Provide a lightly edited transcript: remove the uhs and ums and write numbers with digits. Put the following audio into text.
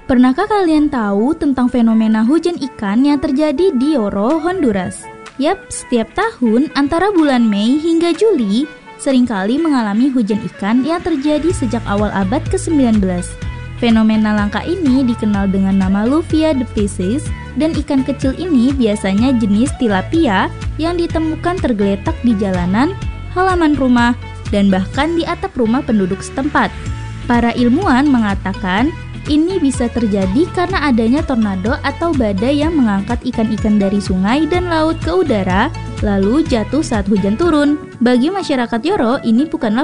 Pernahkah kalian tahu tentang fenomena hujan ikan yang terjadi di Yoro, Honduras? Yap, setiap tahun antara bulan Mei hingga Juli, seringkali mengalami hujan ikan yang terjadi sejak awal abad ke-19. Fenomena langka ini dikenal dengan nama Luvia de Peces, dan ikan kecil ini biasanya jenis tilapia yang ditemukan tergeletak di jalanan, halaman rumah, dan bahkan di atap rumah penduduk setempat. Para ilmuwan mengatakan ini bisa terjadi karena adanya tornado atau badai yang mengangkat ikan-ikan dari sungai dan laut ke udara, lalu jatuh saat hujan turun. Bagi masyarakat Yoro, ini bukanlah